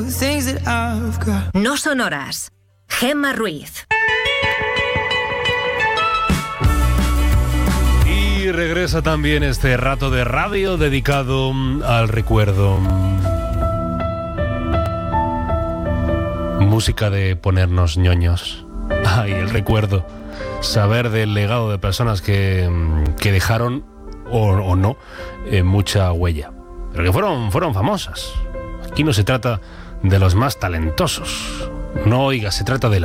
the things that I've got. No sonoras. Gemma Ruiz. Y regresa también este rato de radio dedicado al recuerdo. Música de ponernos ñoños. Ay, el recuerdo. Saber del legado de personas que dejaron o no mucha huella, pero que fueron famosas. Aquí no se trata de los más talentosos, no, oiga, se trata de la